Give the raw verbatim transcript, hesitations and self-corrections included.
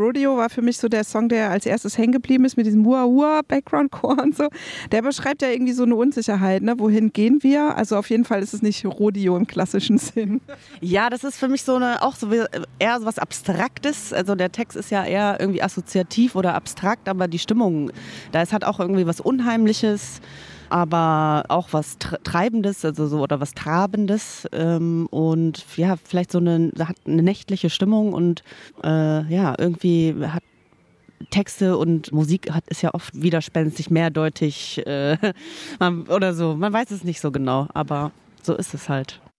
Rodeo war für mich so der Song, der als erstes hängen geblieben ist mit diesem Hua-Hua-Background-Chor und so. Der beschreibt ja irgendwie so eine Unsicherheit, ne? Wohin gehen wir? Also auf jeden Fall ist es nicht Rodeo im klassischen Sinn. Ja, das ist für mich so eine, auch so wie, eher so was Abstraktes. Also der Text ist ja eher irgendwie assoziativ oder abstrakt, aber die Stimmung, da ist halt auch irgendwie was Unheimliches, aber auch was Treibendes, also so, oder was Trabendes, ähm, und ja, vielleicht so eine, hat eine nächtliche Stimmung und äh, ja, irgendwie hat Texte und Musik hat, ist ja oft widerspenstig, mehrdeutig äh, man, oder so. Man weiß es nicht so genau, aber so ist es halt.